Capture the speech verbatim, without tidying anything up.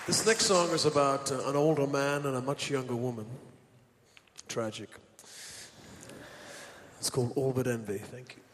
This next song is about uh, an older man and a much younger woman. Tragic. It's called All But Envy. Thank you.